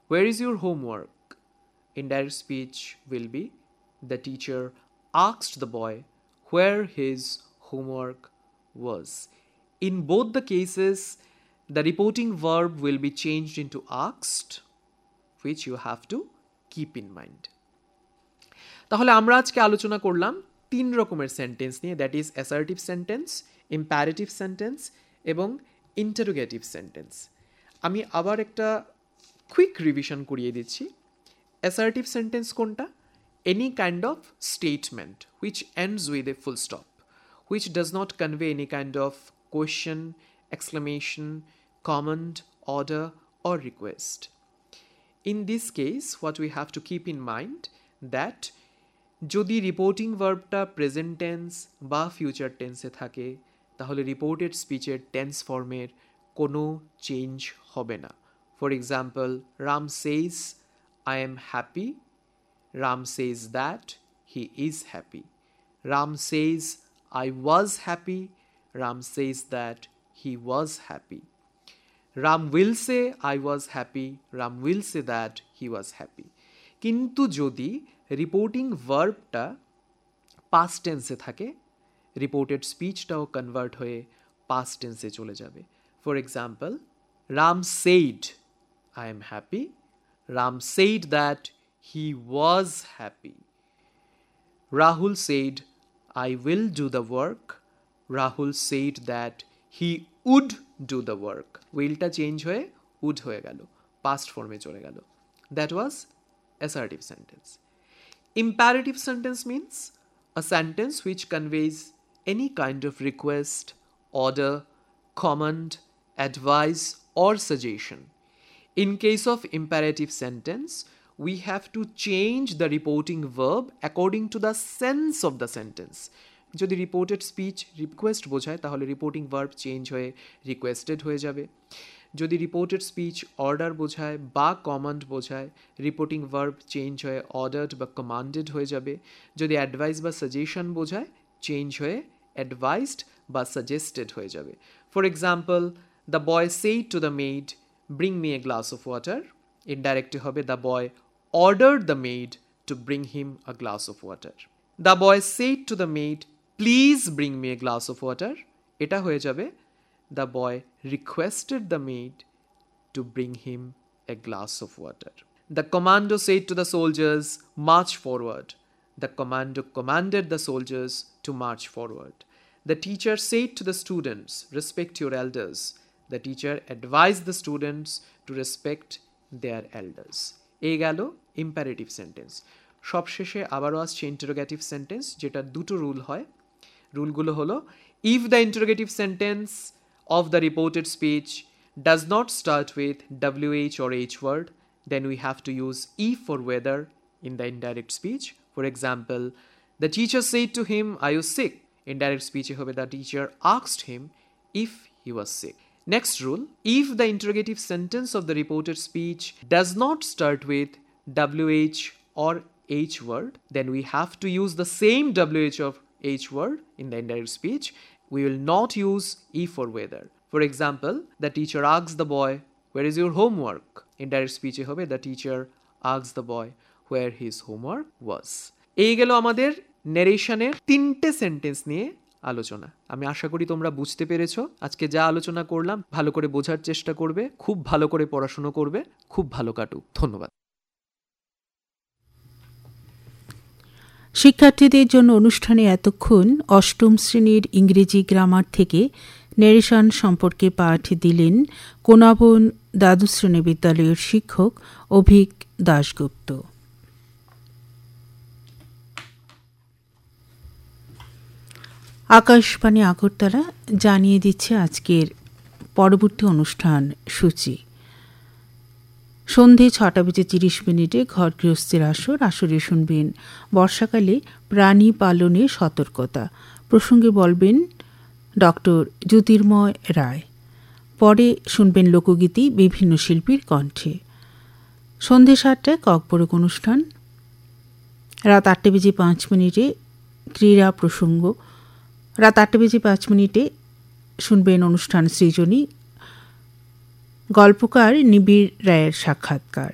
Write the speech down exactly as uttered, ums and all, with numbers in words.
where is your homework? Indirect speech will be the teacher asked the boy where his homework was. In both the cases, the reporting verb will be changed into asked, which you have to keep in mind. তাহলে আমরা আজকে আলোচনা করলাম তিন রকমের sentence নিয়ে, that is assertive sentence, imperative sentence এবং interrogative sentence. আমি আবার একটা কুইক রিভিশন করিয়ে দিচ্ছি। অ্যাসার্টিভ সেন্টেন্স কোনটা? Any kind of statement which ends with a full stop, which does not convey any kind of question, exclamation, comment, order or request. In this case, what we have to keep in mind that যদি reporting ভার্বটা present tense বা future টেন্সে থাকে তাহলে reported স্পিচের tense ফর্মের কোনো change হবে না। For example, Ram says I am happy, Ram says that he is happy. Ram says I was happy, Ram says that he was happy. Ram will say I was happy, Ram will say that he was happy. কিন্তু যদি reporting ভার্বটা past টেন্সে থাকে reported স্পিচটাও convert হয়ে past টেন্সে চলে যাবে। For example, Ram said I am happy, Ram said that he was happy. Rahul said I will do the work, Rahul said that he would do the work. উইলটা change হয়ে would হয়ে গেল, past ফর্মে চলে গেল। That was assertive sentence. Imperative sentence means a sentence which conveys any kind of request, order, command, advice or suggestion. In case of imperative sentence, we have to change the reporting verb according to the sense of the sentence. যদি reported speech request বোঝায় তাহলে reporting verb change হয়ে requested হয়ে যাবে। যদি reported speech order বোঝায় বা command বোঝায় রিপোর্টিং ভার্ব চেঞ্জ হয়ে অর্ডার্ড বা কমান্ডেড হয়ে যাবে। যদি অ্যাডভাইস বা সাজেশন বোঝায় চেঞ্জ হয়ে অ্যাডভাইসড বা সাজেস্টেড হয়ে যাবে। For example, the boy said to the made bring me a glass of water. Indirectly হবে the boy ordered the made to bring him a glass of water. The boy said to the made please bring me a glass of water. এটা হয়ে যাবে the boy requested the made to bring him a glass of water. The commando said to the soldiers March forward. The commando commanded the soldiers two March forward. The teacher said to the students respect your elders. The teacher advise the students to respect there elders. এই গেল imperative sentence. সবশেষে আবারও আসছে interrogative sentence, যেটা দুটো rule হয়। রুলগুলো হলো, if the interrogative sentence of the reported speech does not start with W H or H word, then we have to use if for weather in the indirect speech. For example, the teacher said to him I was sick. Indirect স্পিচে হবে the teacher asked him if he was sick. Next rule, if the interrogative sentence of the reported speech does not start with W H or H word, then we have to use the same W H or H word in the indirect speech. We will not use if or whether. For example, the teacher asks the boy, where is your homework? Indirect speech hobe the teacher asks the boy where his homework was. এই গেল আমাদের নেরেশনের তিনটে sentence নিয়ে আলোচনা। আমি আশা করি তোমরা বুঝতে পেরেছো। আজকে যা আলোচনা করলাম ভালো করে বোঝার চেষ্টা করবে, খুব ভালো করে পড়াশোনা করবে, খুব ভালো কাটুক। ধন্যবাদ। শিক্ষার্থীদের জন্য অনুষ্ঠানে এতক্ষণ অষ্টম শ্রেণীর ইংরেজি গ্রামার থেকে নেরেশন সম্পর্কে পাঠ দিলেন কোনাবন দ্বাদশ শ্রেণী বিদ্যালয়ের শিক্ষক অভিক দাশগুপ্ত। আকাশবাণী আগরতলা জানিয়ে দিচ্ছে আজকের পরবর্তী অনুষ্ঠান সূচি। সন্ধে ছটা বেজে তিরিশ মিনিটে ঘর গৃহস্থের আসর। আসরে শুনবেন বর্ষাকালে প্রাণী পালনে সতর্কতা প্রসঙ্গে বলবেন ডক্টর জ্যোতির্ময় রায়। পরে শুনবেন লোকগীতি বিভিন্ন শিল্পীর কণ্ঠে। সন্ধে সাতটায় ককবরক অনুষ্ঠান। রাত আটটা বেজে পাঁচ মিনিটে ক্রীড়া প্রসঙ্গ। রাত আটটা বেজে পাঁচ মিনিটে শুনবেন অনুষ্ঠান সৃজনী, গল্পকার নিবিড় রায়ের সাক্ষাৎকার।